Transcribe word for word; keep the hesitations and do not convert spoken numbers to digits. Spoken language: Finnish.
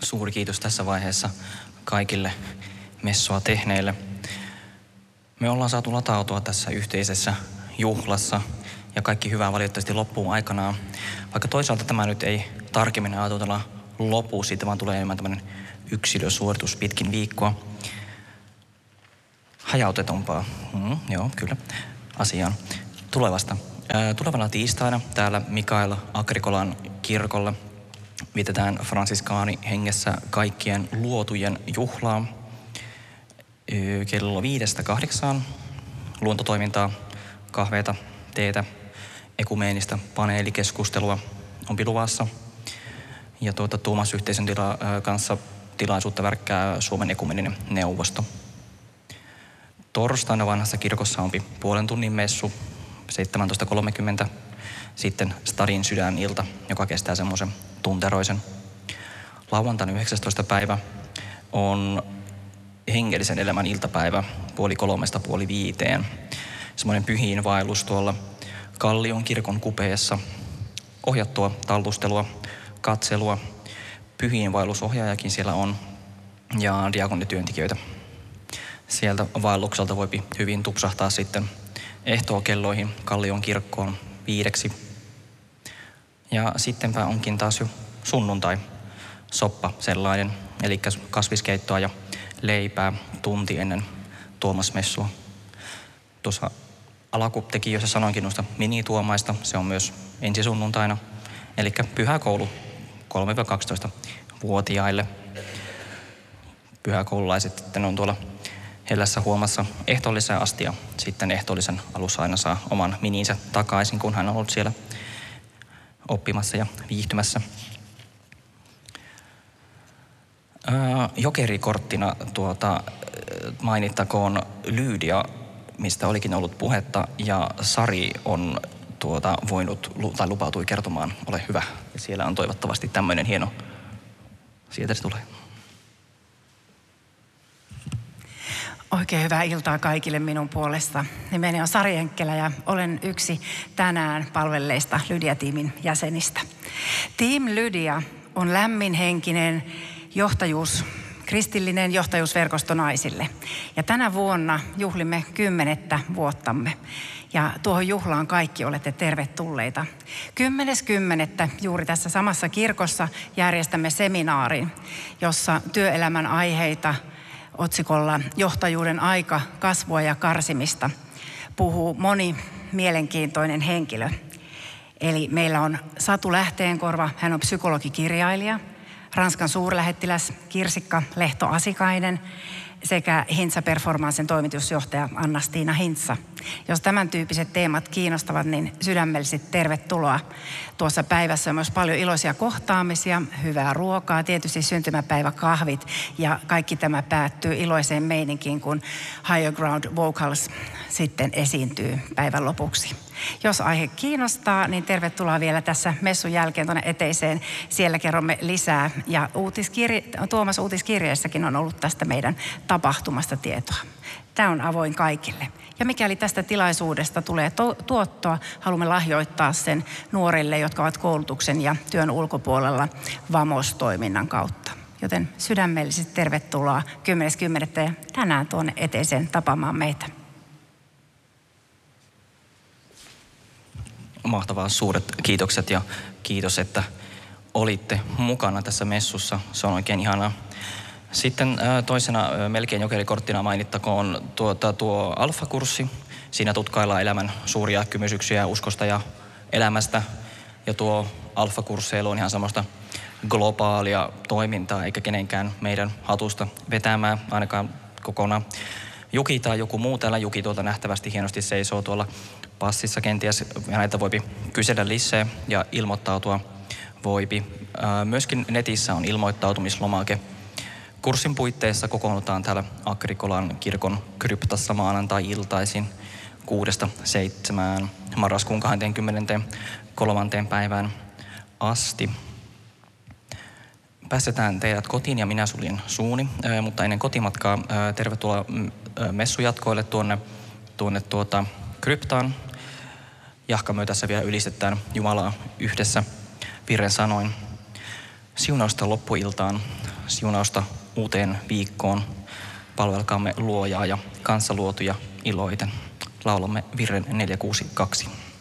Suuri kiitos tässä vaiheessa kaikille messua tehneille. Me ollaan saatu latautua tässä yhteisessä juhlassa ja kaikki hyvää valitettavasti loppuu aikanaan. Vaikka toisaalta tämä nyt ei tarkemmin ajatella lopu, siitä vaan tulee enemmän tämmöinen yksilösuoritus pitkin viikkoa. Hajautetumpaa, mm, joo kyllä, asiaan tulevasta. Ää, tulevana tiistaina täällä Mikael Agrikolan kirkolla vietetään fransiskaani hengessä kaikkien luotujen juhlaa. Kello viidestä kahdeksaan luontotoimintaa, kahveita, teetä, ekumeenistä paneelikeskustelua on luvassa. Ja tuota, Tuomas-yhteisön tila, kanssa tilaisuutta värkkää Suomen ekumeninen neuvosto. Torstaina vanhassa kirkossa on puolen tunnin messu, seitsemäntoista kolmekymmentä. Sitten Stadin sydänilta, joka kestää semmoisen tunteroisen. Lauantaina yhdeksästoista päivä on hengellisen elämän iltapäivä puoli kolmesta puoli viiteen. Semmoinen pyhiin vaellus tuolla Kallion kirkon kupeessa. Ohjattua tallustelua, katselua. Pyhiin vaellusohjaajakin siellä on ja diakonityöntekijöitä. Sieltä vaellukselta voi hyvin tupsahtaa sitten ehtookelloihin Kallion kirkkoon viideksi. Ja sittenpä onkin taas jo sunnuntai soppa sellainen, eli kasviskeittoa ja leipää tunti ennen Tuomasmessua. Tuossa alakutekijöissä sanoinkin noista minituomaista, se on myös ensi sunnuntaina, eli pyhäkoulu kolme-kaksitoista-vuotiaille. Pyhäkoululaiset sitten on tuolla hellässä huomassa ehtoolliseen asti ja sitten ehtoollisen alussa aina saa oman mininsä takaisin, kun hän on ollut siellä oppimassa ja viihtymässä. Ää, jokerikorttina tuota, mainittakoon Lydia, mistä olikin ollut puhetta, ja Sari on tuota, voinut tai lupautui kertomaan, ole hyvä. Ja siellä on toivottavasti tämmöinen hieno, sieltä se tulee. Oikein hyvää iltaa kaikille minun puolesta. Nimeni on Sari Enkkelä ja olen yksi tänään palvelleista Lydia-tiimin jäsenistä. Team Lydia on lämminhenkinen johtajuus, kristillinen johtajuusverkosto naisille. Ja tänä vuonna juhlimme kymmenettä vuottamme. Ja tuohon juhlaan kaikki olette tervetulleita. Kymmenes kymmenettä juuri tässä samassa kirkossa järjestämme seminaarin, jossa työelämän aiheita otsikolla Johtajuuden aika, kasvua ja karsimista puhuu moni mielenkiintoinen henkilö. Eli meillä on Satu Lähteenkorva, hän on psykologikirjailija, Ranskan suurlähettiläs Kirsikka Lehto-Asikainen sekä Hintsa Performancen toimitusjohtaja Anna-Stiina Hintsa. Jos tämän tyyppiset teemat kiinnostavat, niin sydämellisesti tervetuloa. Tuossa päivässä on myös paljon iloisia kohtaamisia, hyvää ruokaa, tietysti syntymäpäiväkahvit ja kaikki tämä päättyy iloiseen meininkiin, kun Higher Ground Vocals sitten esiintyy päivän lopuksi. Jos aihe kiinnostaa, niin tervetuloa vielä tässä messun jälkeen tuonne eteiseen. Siellä kerromme lisää. Ja uutiskirje, Tuomas uutiskirjeessäkin on ollut tästä meidän tapahtumasta tietoa. Tämä on avoin kaikille. Ja mikäli tästä tilaisuudesta tulee to- tuottoa, haluamme lahjoittaa sen nuorille, jotka ovat koulutuksen ja työn ulkopuolella Vamos-toiminnan kautta. Joten sydämellisesti tervetuloa kymmenes kymmenettä ja tänään tuonne eteiseen tapaamaan meitä. Mahtavaa, suuret kiitokset ja kiitos, että olitte mukana tässä messussa. Se on oikein ihanaa. Sitten toisena melkein jokerikorttina mainittakoon tuota, tuo Alfa-kurssi. Siinä tutkaillaan elämän suuria kysymyksiä uskosta ja elämästä. Ja tuo Alfa-kursseilu on ihan semmoista globaalia toimintaa, eikä kenenkään meidän hatusta vetämään ainakaan kokonaan. Juki tai joku muu täällä, Juki tuolta nähtävästi hienosti seisoo tuolla passissa kenties. Näitä voipi kysellä lisää ja ilmoittautua voipi. Myöskin netissä on ilmoittautumislomake. Kurssin puitteissa kokoonnutaan täällä Agrikolan kirkon kryptassa maanantai-iltaisin kuudesta seitsemään marraskuun kahdeskymmeneskolmas päivään asti. Päästetään teidät kotiin ja minä suljen suuni, mutta ennen kotimatkaa tervetuloa messujatkoille tuonne, tuonne tuota kryptaan. Jahka me tässä vielä ylistetään Jumalaa yhdessä virren sanoin. Siunausta loppuiltaan. siunausta uuteen viikkoon. Palvelkaamme luojaa ja kanssa luotuja iloiten. Laulamme virren neljä kuusi kaksi.